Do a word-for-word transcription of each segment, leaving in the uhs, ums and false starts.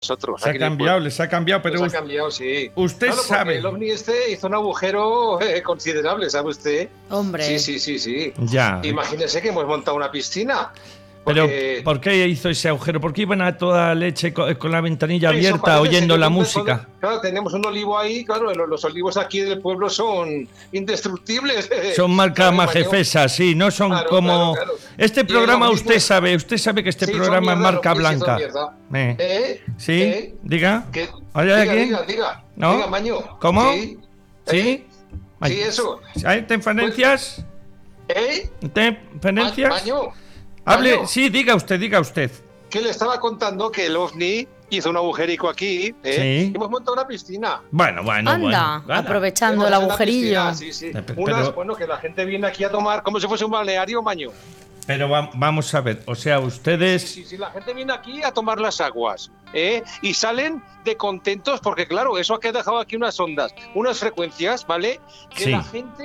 nosotros. Se ha cambiado, les ha cambiado, pero... Se ha cambiado, sí. Usted claro, sabe... El ovni este hizo un agujero eh, considerable, ¿sabe usted? Hombre. Sí, sí, sí, sí. Ya. Imagínese que hemos montado una piscina. Pero, Porque... ¿por qué hizo ese agujero? ¿Por qué iban a toda leche con, con la ventanilla Eso abierta parece oyendo ser la un música? beso de- Claro, tenemos un olivo ahí, claro, los, los olivos aquí del pueblo son indestructibles. Son marca ¿Sabe, majefesa, sí, no son Claro, como... claro, claro. Este Y programa el usted ovni, sabe, usted sabe que este sí, son programa es mierda, marca los ovnis sí son blanca. mierda. Eh. ¿Eh? ¿Sí? ¿Eh? Diga. ¿Qué? ¿Hay Diga, alguien? diga, diga. ¿No? Diga, Maño. ¿Cómo? Sí. ¿Sí? ¿Eh? Ay. Sí, eso. ¿Hay interferencias? ¿Eh? ¿Interferencias? Ma- Maño. Hable, Maño. sí, diga usted, diga usted. Que le estaba contando que el ovni hizo un agujerico aquí, ¿eh? Sí. Y hemos montado una piscina. Bueno, bueno, Anda, bueno. Gana. aprovechando el Hemos hecho una agujerillo. piscina, sí, sí. Eh, pero- Unas, bueno, que la gente viene aquí a tomar como si fuese un balneario, Maño. Pero va- vamos a ver, o sea, ustedes... Sí, sí, la gente viene aquí a tomar las aguas, ¿eh? Y salen de contentos porque, claro, eso ha dejado aquí unas ondas, unas frecuencias, ¿vale? Que Sí. la gente,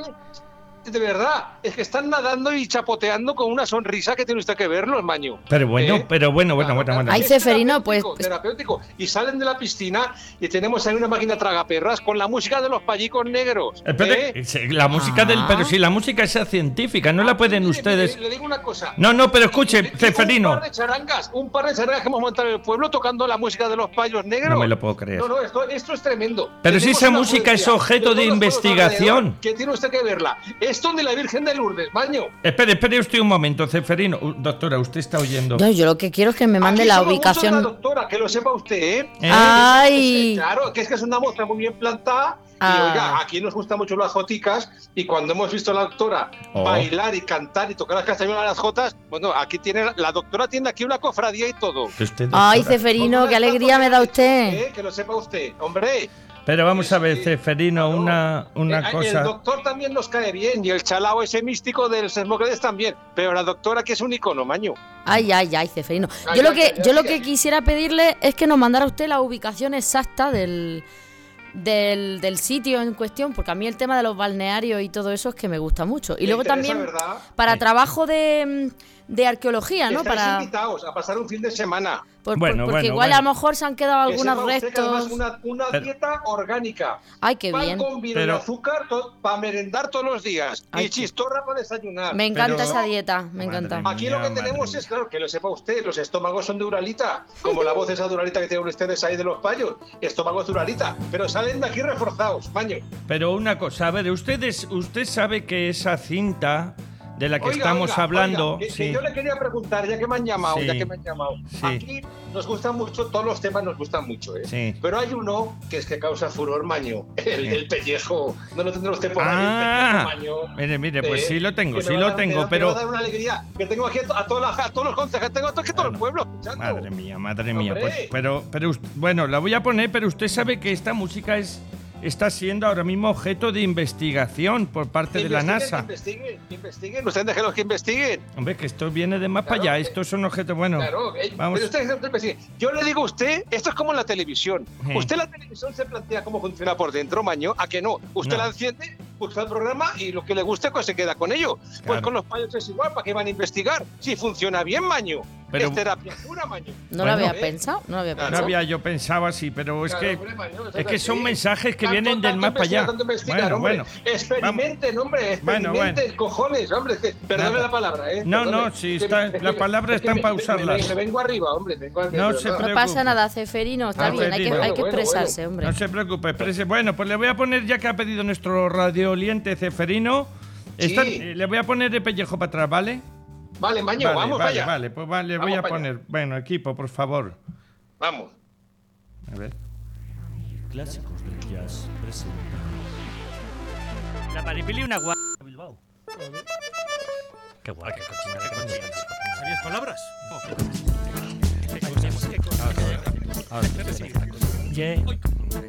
de verdad, es que están nadando y chapoteando con una sonrisa que tiene usted que verlos, Maño. Pero bueno, ¿Eh? pero bueno, bueno, Claro, bueno, claro. bueno. Ay, Es Ceferino, pues- terapéutico, terapéutico. Y salen de la piscina y tenemos ahí una máquina tragaperras con la música de los pallicos negros. Espere, ¿eh? se- la música del... Ah. Pero si la música es científica, no la pueden Mire, ustedes... mire, le digo una cosa. No, no, pero escuche, Le digo Ceferino. Un par de charangas, un par de charangas que hemos montado en el pueblo tocando la música de los payos negros. No me lo puedo creer. No, no, esto, esto es tremendo. Pero si Tenemos esa una música es poesía objeto de todos los pueblos investigación. alrededor Que tiene usted que verla. Esto de la Virgen de Lourdes, Maño. Espere, espere usted un momento, Ceferino. Uh, doctora, usted está oyendo. No, yo lo que quiero es que me mande Aquí la somos muchos de la ubicación. doctora, que lo sepa usted, ¿eh? ¿Eh? Ay. Claro, que es que es una moza muy bien plantada. Y Ah. oiga, aquí nos gustan mucho las joticas. Y cuando hemos visto a la doctora Oh. bailar y cantar y tocar las castañuelas a las jotas, bueno, aquí tiene la doctora tiene aquí una cofradía y todo. Que usted, Ay, doctora. Ceferino, Con qué una alegría me da estatua de usted. Jesús, ¿eh? Que lo sepa usted, hombre. Pero vamos a ver, Sí, Ceferino, claro. una, una Eh, cosa... El doctor también nos cae bien y el chalao ese místico del Sesmocredes también. Pero la doctora que es un icono, Maño. Ay, ay, ay, Ceferino. Ay, Yo lo ay, que, ay, yo ay, lo ay. que quisiera pedirle es que nos mandara usted la ubicación exacta del, del, del sitio en cuestión, porque a mí el tema de los balnearios y todo eso es que me gusta mucho. Y ¿Le luego interesa, también verdad? para Sí. trabajo de, de arqueología, ¿no? Estáis Para, invitados a pasar un fin de semana. por- por- Bueno, porque bueno, igual bueno. a lo mejor se han quedado Que algunos sepa usted que además restos. Una, una Pero- dieta orgánica. Ay, qué Pan bien. con vino Pero- y azúcar para merendar todos los días. Ay, y chistorra para desayunar. Me encanta Pero- esa dieta, me Madre encanta. mía. Aquí lo que madre tenemos mía. es, claro, que lo sepa usted, los estómagos son de Uralita, como la voz esa de Uralita que tienen ustedes ahí de los payos, estómagos de Uralita, pero salen de aquí reforzados, Maño. Pero una cosa, a ver, ustedes, usted sabe que esa cinta de la que Oiga, estamos oiga, hablando... oiga, que, sí. que yo le quería preguntar, ya que me han llamado, Sí. ya que me han llamado. Sí. Aquí nos gustan mucho, todos los temas nos gustan mucho, ¿eh? Sí. Pero hay uno que es que causa furor, Maño, el, Sí. el pellejo. No lo tendrá usted por ahí, Ah, el pellejo, Maño. mire, mire, pues Eh, sí lo tengo, que sí me va a lo dar- me tengo, va- pero... Me va a dar una alegría, que tengo aquí a, to- a, todas las- a todos los consejeros, tengo aquí a todo el pueblo escuchando. Madre mía, madre mía. Hombre. Pues, pero, pero, ust- bueno, la voy a poner, pero usted sabe que esta música es, está siendo ahora mismo objeto de investigación por parte de la Investiguen, NASA. Investiguen, investiguen, ustedes déjenlos que investiguen. Hombre, que esto viene de más Claro, para allá, eh, estos son objetos, bueno, Claro, eh, vamos. pero ustedes usted investiguen. Yo le digo a usted, esto es como en la televisión. Sí. Usted la televisión se plantea cómo funciona por dentro, Maño, ¿a que no? Usted No. la enciende, busca el programa y lo que le guste, pues se queda con ello. Pues Claro. con los payos es igual, ¿para qué van a investigar? Si funciona bien, Maño. Pero- Es terapia pura, Maño. No Bueno, lo había eh. pensado, no lo había Claro. No pensado. había yo pensado así, pero es Claro, que hombre, Maño, eso es que así. son mensajes que Tanto- vienen del tanto más para allá. investigar, tanto investigar, Bueno, hombre. bueno. Experimenten, hombre, Bueno, experimenten, bueno. cojones, hombre. que- Perdone Nada. la palabra, ¿eh? No, Perdone. no, sí, Es que está- me- las palabras es que están me- para me- usarlas. Me, me vengo arriba, hombre. Vengo arriba, No pero se nada. No preocupe. pasa nada, Ceferino, está Ah, bien, hay que, Ceferino. hay que Bueno, expresarse, bueno. hombre. No se preocupe, exprese. Bueno, pues le voy a poner, ya que ha pedido nuestro radiooliente Ceferino, Sí. está- eh, le voy a poner el pellejo para atrás, ¿vale? Vale, Maño, vale, vamos vale, para allá. vale, pues vale, le Vamos voy a para allá. poner. Bueno, equipo, por favor. Vamos. A ver. Clásicos del jazz presenta La maripili una guapa. Bilbao. Qué guay, qué cochina, qué cochina. ¿Sabías palabras? Yeah.